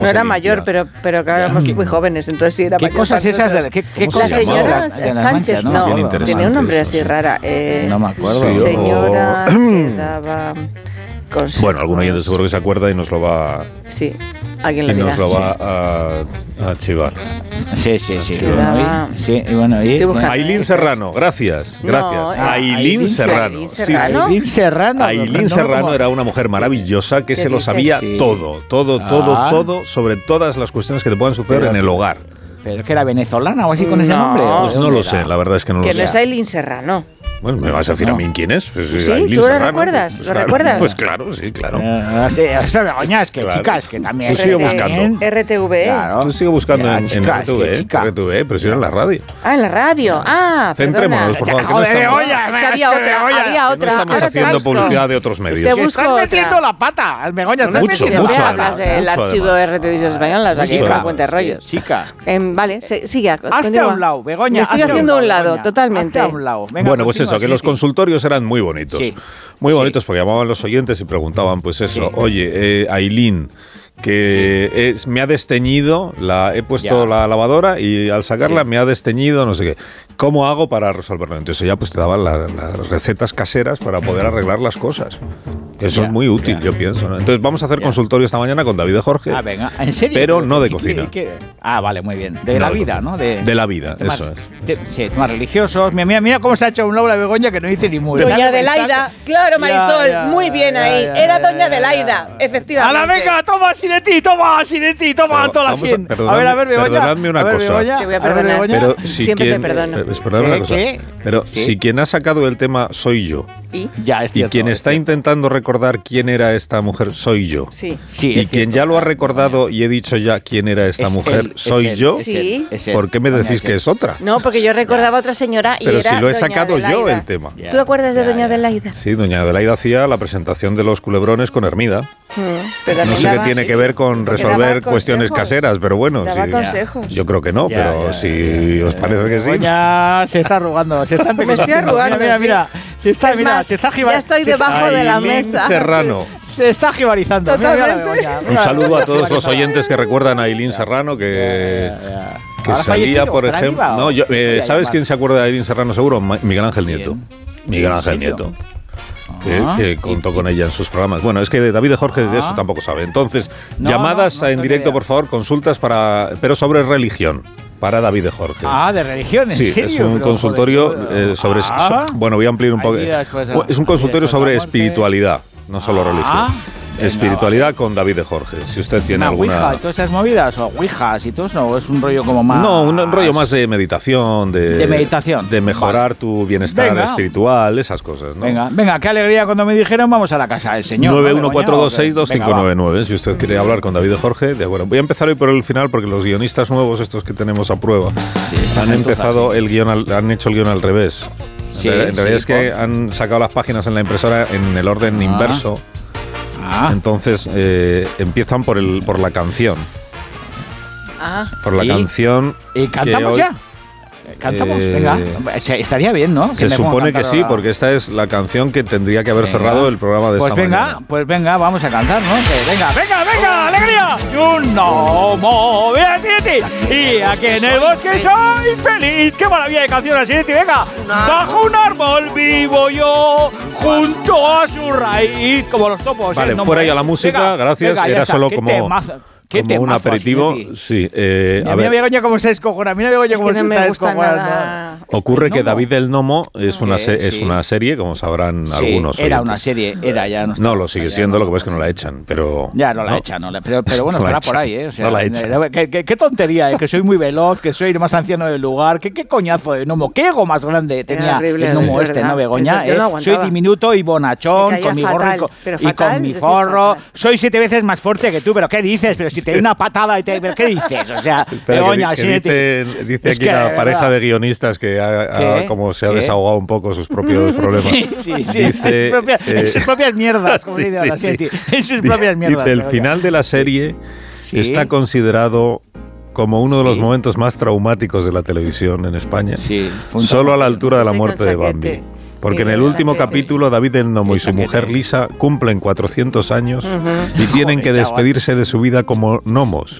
No era mayor, pero claro, éramos muy jóvenes, entonces sí era mayor. ¿Qué cosas esas de ¿Qué la señora Sánchez? No, tenía un nombre así rara. No me acuerdo. Señora que daba consejos. Bueno, algún oyente seguro que se acuerda y nos lo va... Sí, alguien lo y dirá. nos lo va a chivar. Sí. Ailín Serrano, gracias. Ailín Serrano. Ailín Serrano. Ailín Serrano era una mujer maravillosa que se lo sabía todo sobre todas las cuestiones que te puedan suceder en el hogar. ¿Pero que era venezolana o así con ese nombre? Pues no lo sé, la verdad es que no lo sé. Que no es Ailín Serrano. Bueno, ¿me vas a decir a mí quién es? Pues, sí, Ailín ¿tú lo Serrano, recuerdas? Pues, ¿Lo claro, recuerdas? Pues claro, sí, claro. Sí, Begoña, es que Claro. chicas, que también... Tú sigue buscando. RTV. Claro. Tú sigue buscando Ya, en chicas, RTV, pero si era en la radio. Ah, en la radio. Centrémonos, por favor, que no Joder, estamos, Begoña, Es que había otra. no estamos Ahora te haciendo busco. publicidad de otros medios. Te Que busco estás otra. metiendo la pata, Begoña, estás Mucho, metiendo Siempre mucho, hablas del mucho, archivo además. de RTV Española, o sea, que Mucho, no cuentes rollos. Chica. Vale, sigue. Hazte continúa. a un lado, Begoña. Me estoy hazte haciendo a un lado, Begoña. totalmente. Hazte a un lado. Venga, Bueno, pues continúa, eso, que los sí. consultorios eran muy bonitos. Sí. Muy bonitos porque llamaban los oyentes y preguntaban, pues eso, Sí. oye, Ailín, que me ha desteñido, he puesto Ya. la lavadora y al sacarla Sí. me ha desteñido, no sé qué. ¿Cómo hago para resolverlo? Entonces ya pues te daban las recetas caseras para poder arreglar las cosas. Eso Ya, es muy útil, ya. yo pienso, ¿no? Entonces vamos a hacer Ya. consultorio esta mañana con David de Jorge. Ah, venga, ¿en serio? Pero no de cocina. Vale, muy bien. De No la de vida, cocina. ¿no? De la vida, temas, eso Sí, temas religiosos. Mira cómo se ha hecho un lado la Begoña que no dice ni muy. Doña Adelaida, claro, Marisol, muy bien ahí. Era Doña Adelaida, efectivamente. ¡Hala, venga! ¡Toma así de ti! ¡Toma, Pero toda la vamos a- 100! perdonadme- Begoña. perdonadme una A ver, cosa. Begoña, Te voy a a ver, perdonar. Begoña. Pero si Siempre quien, te perdono. perdóname una cosa. ¿Qué? Pero ¿Qué? si quien ha sacado el tema soy yo ¿Y? Ya, es y cierto. quien es está cierto. intentando recordar quién era esta mujer soy yo. Sí. Sí, Y es quien cierto. ya lo ha recordado y he dicho ya quién era esta Es mujer él, es soy él, yo. es Sí. él, es él. ¿Por qué me Begoña, decís que es otra? No, porque yo recordaba a otra señora y Pero era si lo he Doña sacado yo Adelaida. el tema. Ya. ¿Tú te acuerdas de Ya, Doña ya. Adelaida? Sí, doña Adelaida hacía la presentación de los culebrones con Hermida. Pero No también sé qué daba- tiene que ver con porque resolver daba cuestiones consejos. caseras, pero bueno, Daba sí. consejos. Yo creo que no, Ya, pero ya, si os parece que sí. Begoña se está arrugando, se está Me estoy arrugando, Mira, se está, Es más, se está ya estoy debajo de la Ailín mesa. Serrano. Se está jibarizando. Totalmente. Un saludo a todos los oyentes que recuerdan a Ailín Serrano, que salía, por ejemplo... No, ¿sabes quién se acuerda de Ailín Serrano seguro? Miguel Ángel Nieto. Miguel Ángel Nieto. Que contó con ella en sus programas. Bueno, es que David de Jorge de eso tampoco sabe. Entonces, No, llamadas no en tengo directo, idea. por favor, consultas pero sobre religión, para David de Jorge. De religión, ¿en Sí, serio? es un Pero, consultorio joder, sobre... bueno, voy a ampliar un Hay poco. vida después de- Es un hay consultorio vida después de sobre la muerte. espiritualidad, no solo religión. Venga, Espiritualidad con David de Jorge. Si usted tiene ¿Una alguna... ouija y todas esas movidas? ¿O ouijas y todo eso? ¿O es un rollo como más...? No, un rollo más de meditación, De meditación. de mejorar tu bienestar Venga. espiritual, esas cosas, ¿no? Venga, qué alegría cuando me dijeron vamos a la casa del señor. 914262599. Si usted quiere hablar con David de Jorge, de acuerdo. Voy a empezar hoy por el final porque los guionistas nuevos, estos que tenemos a prueba, han empezado el guión, han hecho el guión al revés. Sí, en realidad sí, es que han sacado las páginas en la impresora en el orden inverso. Entonces empiezan por la canción. Por la canción. ¿Y cantamos que hoy- ya? ¿Cantamos? Venga. Estaría bien, ¿no? Se me ponga a supone que cantar sí, ahora. porque esta es la canción que tendría que haber Venga. cerrado el programa de Pues esta venga, mañana. vamos a cantar, ¿no? Que venga, alegría. Y un gnomo ve a Siete. Y aquí en el bosque soy feliz. Qué maravilla de canción así, venga. Bajo un árbol vivo yo, junto a su raíz, como los topos. Vale, el gnomo, fuera ya la música, Venga, gracias. venga, ya Era está. solo Qué como un temazo, aperitivo. Sinetti. Sí, Mira a ver. Begoña cómo se descojona, mira Begoña cómo que se no está me gusta descojonando. nada. Ocurre que Gnomo. David del Gnomo es una Sí. serie, como sabrán Sí, algunos. era oyentes. una serie, ya no está. No, lo sigue Ya siendo, no. lo que pasa es que no la echan, pero... Ya no la echan, pero bueno, No la estará echan, por ahí, ¿eh? O sea, no la echan. Qué tontería, que soy muy veloz, que soy el más anciano del lugar, qué coñazo de gnomo, qué ego más grande tenía horrible, el gnomo es este, verdad. ¿no, Begoña? Eso yo no aguantaba. Soy diminuto y bonachón, Me caía con mi gorro fatal, pero y con fatal, mi es decir, forro. fatal. Soy 7 veces más fuerte que tú, pero ¿qué dices? Pero si te doy una patada y te... ¿Pero qué dices? O sea, Espera, Begoña, que sí, dice es aquí que, la de pareja verdad. de guionistas que ¿Qué? como se ha ¿Qué? desahogado un poco sus propios problemas. Sí, Dice, en sus propias mierdas, como dice la Sinetti, en sus propias mierdas. Dice, el Begoña. final de la serie Sí. está considerado como uno de los Sí. momentos más traumáticos de la televisión en España. Sí, fue un Solo a la trauma. altura de la Sí, muerte con de chaquete. Bambi. Porque en el último capítulo David el Gnomo y su mujer Lisa cumplen 400 años y tienen que despedirse de su vida como gnomos.